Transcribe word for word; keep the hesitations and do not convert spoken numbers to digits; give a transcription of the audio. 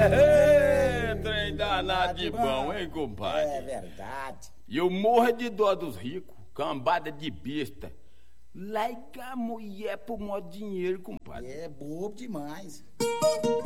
É, trem danado de bom, hein, compadre? É verdade. E eu morro de dó dos ricos, cambada de besta. Larga a mulher por mó dinheiro, compadre. É bobo demais.